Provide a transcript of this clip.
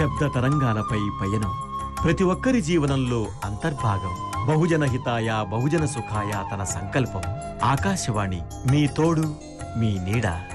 శబ్ద తరంగాలపై పయనం ప్రతి ఒక్కరి జీవనంలో అంతర్భాగం. బహుజన హితాయ బహుజన సుఖాయ తన సంకల్పం. ఆకాశవాణి, మీ తోడు, మీ నీడ.